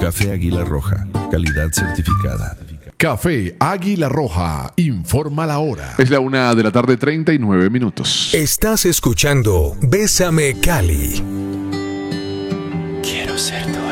Café Águila Roja, calidad certificada. Café Águila Roja, informa la hora. Es la 1:39 p.m. Estás escuchando Bésame Cali. Quiero ser tu